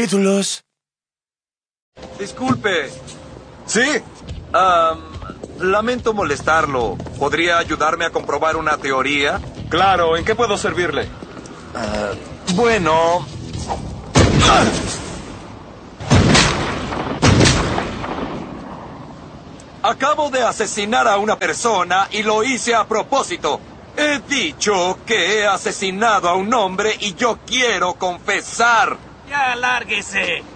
Títulos. Disculpe. ¿Sí? Lamento molestarlo. ¿Podría ayudarme a comprobar una teoría? Claro, ¿en qué puedo servirle? Bueno... Acabo de asesinar a una persona y lo hice a propósito. He dicho que he asesinado a un hombre y yo quiero confesar. Ya, lárguese.